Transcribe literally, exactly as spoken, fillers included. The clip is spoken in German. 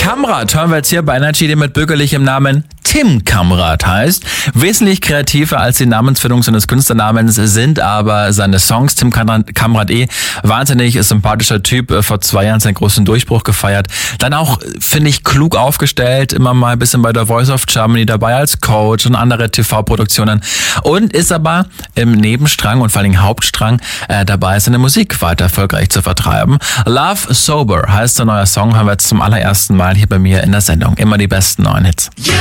Kamrat hören wir jetzt hier bei Energy, der mit bürgerlichem Namen Tim Kamrat heißt. Wesentlich kreativer als die Namensfindung seines Künstlernamens sind aber seine Songs. Tim Kamrat eh, wahnsinnig sympathischer Typ, vor zwei Jahren seinen großen Durchbruch gefeiert. Dann auch, finde ich, klug aufgestellt, immer mal ein bisschen bei der Voice of Germany dabei als Coach und andere T V-Produktionen und ist aber im Nebenstrang und vor allem Hauptstrang äh, dabei, seine Musik weiter erfolgreich zu vertreiben. Love Sober heißt der neue Song, haben wir jetzt zum allerersten Mal hier bei mir in der Sendung. Immer die besten neuen Hits.